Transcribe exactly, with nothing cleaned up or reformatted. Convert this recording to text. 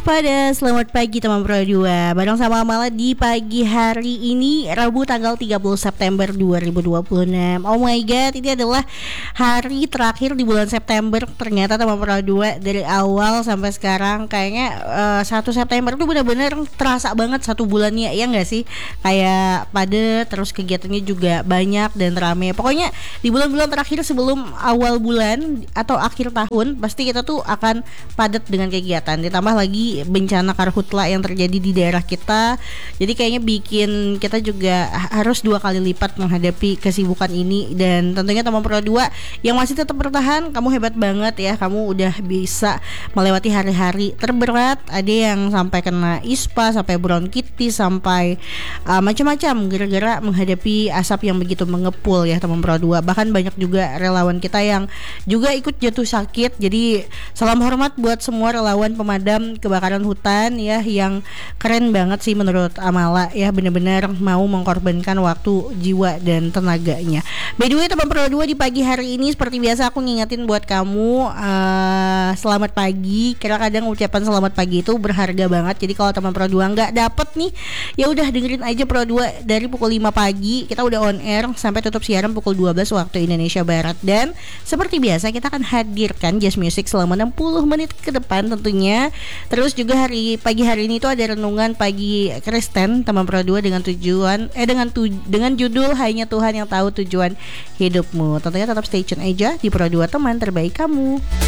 waspada. Selamat pagi teman Pro dua. Bareng sama Amala di pagi hari ini Rabu tanggal tiga puluh September dua ribu dua puluh enam. Oh my god, ini adalah hari terakhir di bulan September. Ternyata teman Pro dua dari awal sampai sekarang kayaknya uh, satu September tuh benar-benar terasa banget satu bulannya, ya enggak sih? Kayak padat, terus kegiatannya juga banyak dan rame. Pokoknya di bulan-bulan terakhir sebelum awal bulan atau akhir tahun pasti kita tuh akan padat dengan kegiatan. Ditambah lagi bencana karhutla yang terjadi di daerah kita. Jadi kayaknya bikin kita juga harus dua kali lipat menghadapi kesibukan ini. Dan tentunya teman Pro dua yang masih tetap bertahan, kamu hebat banget ya. Kamu udah bisa melewati hari-hari terberat. Ada yang sampai kena ispa, sampai bronkitis, sampai uh, macam-macam gara-gara menghadapi asap yang begitu mengepul ya teman Pro dua. Bahkan banyak juga relawan kita yang juga ikut jatuh sakit. Jadi salam hormat buat semua relawan pemadam kebakaran hutan ya, yang keren banget sih menurut Amala ya, benar-benar mau mengorbankan waktu, jiwa dan tenaganya. By the way teman Pro dua, di pagi hari ini seperti biasa aku ngingetin buat kamu uh, selamat pagi. Karena kadang ucapan selamat pagi itu berharga banget. Jadi kalau teman Pro dua nggak dapet nih, ya udah dengerin aja Pro dua dari pukul lima pagi. Kita udah on air sampai tutup siaran pukul dua belas waktu Indonesia Barat. Dan seperti biasa kita akan hadirkan jazz music selama enam puluh menit ke depan tentunya. Terus juga hari pagi hari ini itu ada renungan pagi Kristen teman Pro dua dengan tujuan eh dengan tu, dengan judul Hanya Tuhan yang Tahu Tujuan Hidupmu. Tentunya tetap stay tune aja di Pro dua, teman terbaik kamu.